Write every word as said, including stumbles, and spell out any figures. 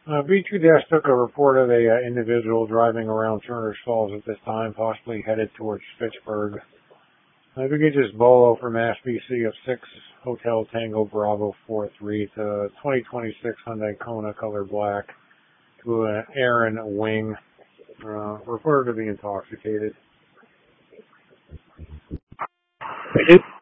Uh, B two Desk took a report of a uh, individual driving around Turner's Falls at this time, possibly headed towards Fitchburg. Uh, we get just Bolo from Mass B C of six Hotel Tango Bravo four three to twenty twenty-six Hyundai Kona color black to an Aaron Wing, uh, reported to be intoxicated. Thank you.